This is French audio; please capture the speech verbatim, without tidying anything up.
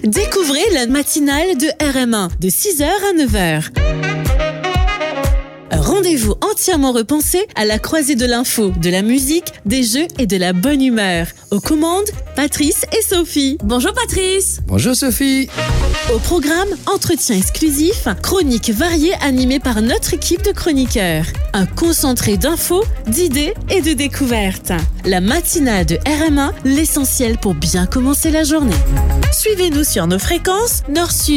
Découvrez la matinale de R M un de six heures à neuf heures. Un rendez-vous entièrement repensé à la croisée de l'info, de la musique, des jeux et de la bonne humeur. Aux commandes, Patrice et Sophie. Bonjour Patrice. Bonjour Sophie. Au programme, entretien exclusif, chroniques variées animées par notre équipe de chroniqueurs. Un concentré d'infos, d'idées et de découvertes. La matinale de R M un, l'essentiel pour bien commencer la journée. Suivez-nous sur nos fréquences Nord-Sud.